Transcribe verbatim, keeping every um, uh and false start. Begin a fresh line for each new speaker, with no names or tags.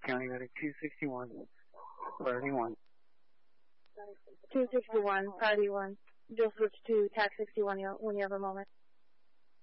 County, ready, two sixty-one, priority one.
two sixty-one, priority one. Just switch to tax sixty-one when you have a moment.